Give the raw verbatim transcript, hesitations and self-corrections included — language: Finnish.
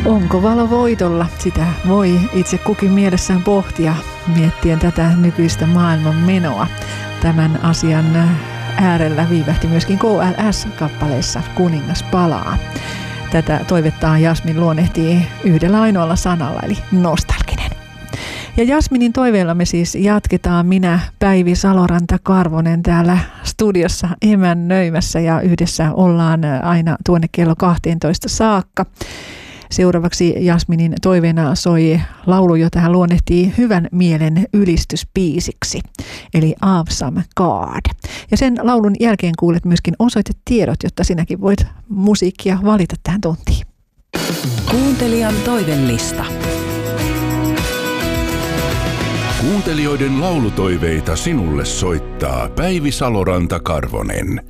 Onko valo voitolla? Sitä voi itse kukin mielessään pohtia miettien tätä nykyistä maailman menoa. Tämän asian äärellä viivähti myöskin K L S-kappaleessa Kuningas palaa. Tätä toivettaan Jasmin luonnehtii yhdellä ainoalla sanalla, eli nostalginen. Ja Jasminin toiveella me siis jatketaan. Minä, Päivi Saloranta-Karvonen, täällä studiossa emännöimässä ja yhdessä ollaan aina tuonne kello kahteentoista saakka. Seuraavaksi Jasminin toiveena soi laulu, jota hän luonnehtii hyvän mielen ylistyspiisiksi, eli Awesome God. Ja sen laulun jälkeen kuulet myöskin osoitetiedot, jotta sinäkin voit musiikkia valita tähän tuntiin. Kuuntelijan toivelista. Kuuntelijoiden laulutoiveita sinulle soittaa Päivi Saloranta-Karvonen.